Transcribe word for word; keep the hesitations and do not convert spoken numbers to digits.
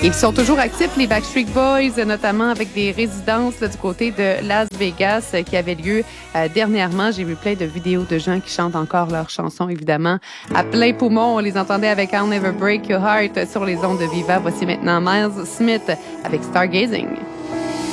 Ils sont toujours actifs, les Backstreet Boys, notamment avec des résidences là, du côté de Las Vegas euh, qui avaient lieu euh, dernièrement. J'ai vu plein de vidéos de gens qui chantent encore leurs chansons, évidemment, à plein poumon. On les entendait avec I'll Never Break Your Heart sur les ondes de Viva. Voici maintenant Miles Smith avec Stargazing.